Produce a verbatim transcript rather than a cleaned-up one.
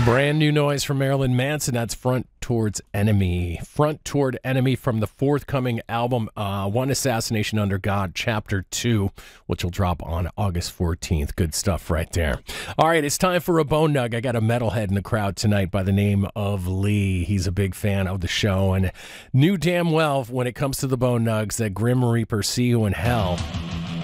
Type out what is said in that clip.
Brand new noise from Marilyn Manson. That's Front Towards Enemy. Front Toward Enemy from the forthcoming album, uh, One Assassination Under God, Chapter two, which will drop on August fourteenth. Good stuff right there. All right, it's time for a bone nug. I got a metalhead in the crowd tonight by the name of Lee. He's a big fan of the show and knew damn well when it comes to the bone nugs that Grim Reaper See You in Hell